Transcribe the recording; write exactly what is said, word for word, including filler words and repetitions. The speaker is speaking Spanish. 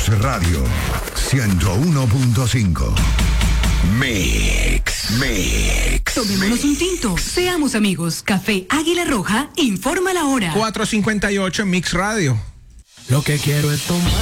Radio ciento uno punto cinco. Mix, Mix. Tomémonos un tinto, seamos amigos. Café Águila Roja informa la hora. cuatro cincuenta y ocho Mix Radio. Lo que quiero es tomar.